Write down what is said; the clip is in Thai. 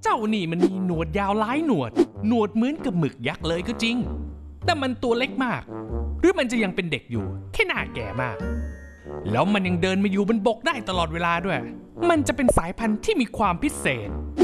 เจ้านี่มันมีหนวดยาวหลายหนวดเหมือนกับหมึกยักษ์เลยก็จริงแต่มันตัวเล็กมากหรือมันจะยังเป็นเด็กอยู่แค่หน้าแก่มากแล้วมันยังเดินมาอยู่บนบกได้ตลอดเวลาด้วยมันจะเป็นสายพันธุ์ที่มีความพิเศษ